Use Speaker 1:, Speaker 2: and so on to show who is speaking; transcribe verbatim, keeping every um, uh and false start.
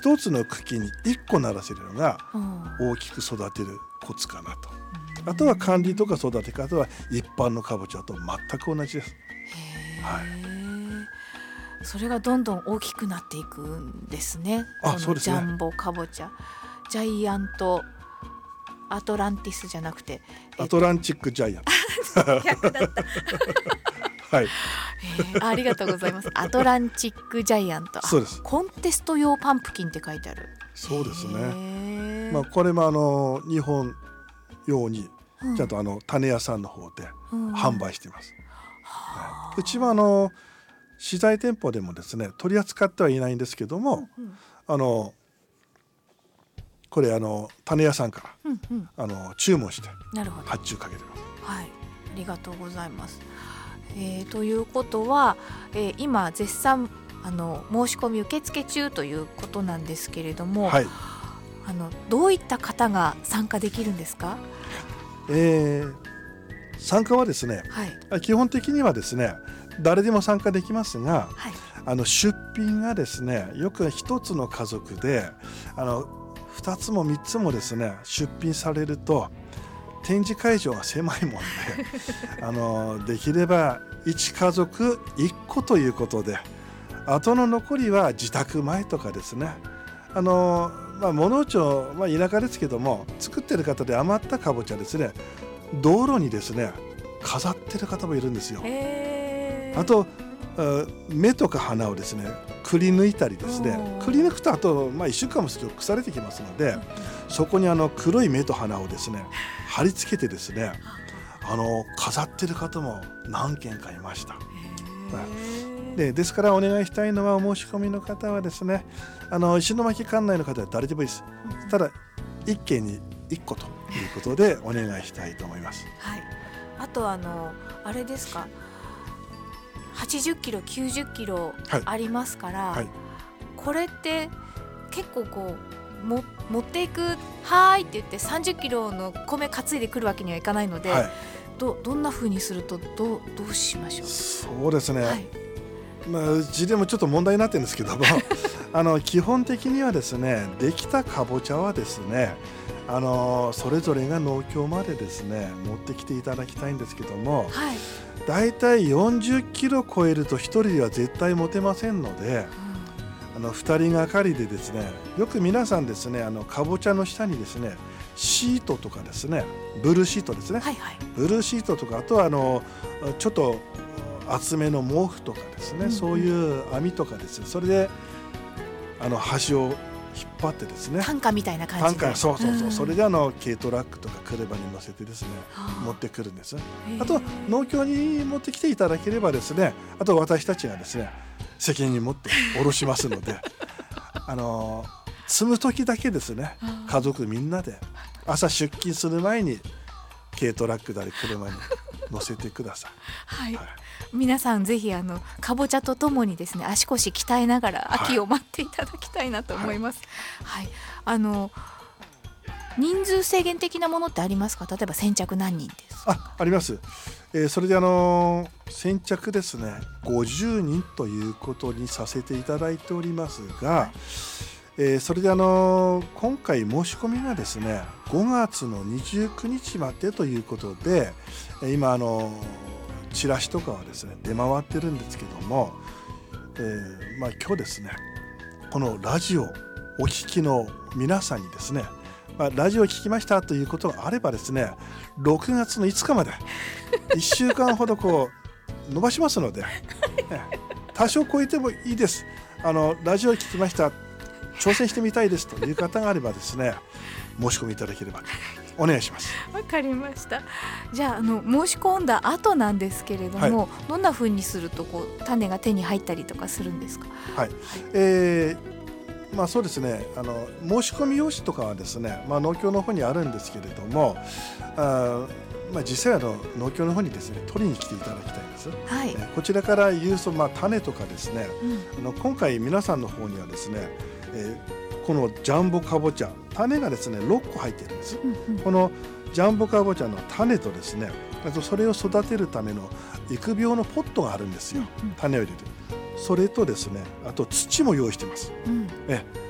Speaker 1: 一つの茎に一個ならせるのが大きく育てるコツかなと。あとは管理とか育て方は一般のかぼちゃと全く同じです。
Speaker 2: へー、はい、それがどんどん大きくなっていくんですね。
Speaker 1: あ、そうですね。
Speaker 2: ジャンボかぼちゃ、ジャイアントアトランティスじゃなくて、
Speaker 1: アトランチックジャイアント
Speaker 2: 逆だった
Speaker 1: はい、
Speaker 2: えー、ありがとうございます。アトランチックジャイアント。
Speaker 1: そうです。
Speaker 2: コンテスト用パンプキンって書いてある。
Speaker 1: そうですね。まあ、これもあの日本用にちゃんとあの種屋さんの方で販売しています。うん、うちはあの資材店舗でもですね取り扱ってはいないんですけども、うんうん、あのこれあの種屋さんから、うんうん、あの注文して発注かけてます。
Speaker 2: はい、ありがとうございます。えー、ということは、えー、今絶賛あの申し込み受付中ということなんですけれども、はい、あのどういった方が参加できるんですか？
Speaker 1: えー、参加はですね、はい、基本的にはですね誰でも参加できますが、はい、あの出品がですねよく一つの家族であのふたつもみっつもですね出品されると展示会場が狭いもんであのできればいち家族いっこということで、あとの残りは自宅前とかですね、あの、まあ、物町、まあ、田舎ですけども作ってる方で余ったかぼちゃですね道路にですね飾ってる方もいるんですよ。あと目とか鼻をですねくり抜いたりですね、くり抜くとあと、まあ、いっしゅうかんもすると腐れてきますので、そこにあの黒い目と鼻をですね貼り付けてですねあの飾ってる方も何件かいました。で, ですからお願いしたいのはお申し込みの方はですねあの石巻管内の方は誰でもいいです。ただいっけんにいっこということでお願いしたいと思います。
Speaker 2: はい、あとあのあれですか、はちじゅっキロきゅうじゅっキロありますから、はいはい、これって結構こうも持っていくはーいって言ってさんじゅっキロの米担いでくるわけにはいかないので、はい、ど, どんな風にすると ど, うどうしましょう？
Speaker 1: そうですね、はい、まあ、うちでもちょっと問題になってるんですけどもあの基本的にはですねできたかぼちゃはですねあのそれぞれが農協までですね持ってきていただきたいんですけども、はい、だいたいよんじゅっキロ超えるとひとりでは絶対持てませんので、うん、あのふたりがかりでですねよく皆さんですねあのかぼちゃの下にですねシートとかですねブルーシートですね、はいはい、ブルーシートとかあとはあのちょっと厚めの毛布とかですね、うん、そういう網とかですねそれであの端を引っ張ってですね
Speaker 2: 担架みたいな感じで
Speaker 1: 担架そうそうそう、うん、それであの軽トラックとか車に乗せてですね持ってくるんです。あと農協に持ってきていただければですねあと私たちがですね責任持って下ろしますのであの積む時だけですね家族みんなで朝出勤する前に軽トラックなり車に乗せてください。
Speaker 2: はい、はい、皆さんぜひあのかぼちゃとともにですね足腰鍛えながら秋を待っていただきたいなと思います。はい、はい、あの人数制限的なものってありますか？例えば先着何人ですか？
Speaker 1: あ、あります。えー、それであのー、先着ですねごじゅうにんということにさせていただいておりますが、はい、えー、それであのー、今回申し込みがですねごがつのにじゅうくにちまでということで今あのー、チラシとかはですね出回ってるんですけども、えーまあ、今日ですねこのラジオお聞きの皆さんにですね、まあ、ラジオを聞きましたということがあればですねろくがつのいつかまでいっしゅうかんほどこう伸ばしますので多少超えてもいいです。あのラジオを聞きました挑戦してみたいですという方があればですね申し込みいただければとお願いします。
Speaker 2: わかりました。じゃあ、あの申し込んだ後なんですけれども、はい、どんな風にするとこう種が手に入ったりとかするんですか？
Speaker 1: はい、はい、えー、まあそうですねあの申し込み用紙とかはですね、まあ、農協の方にあるんですけれどもあまあ、実際あの農協の方にですね取りに来ていただきたいんです。はい、えこちらから郵送、まあ、種とかですね、うん、あの今回皆さんの方にはですね、えー、このジャンボかぼちゃ種がですねろっこ入っているんです。うんうん、このジャンボかぼちゃの種とですねあとそれを育てるための育苗のポットがあるんですよ。うんうん、種を入れるそれとですねあと土も用意してます。うん、え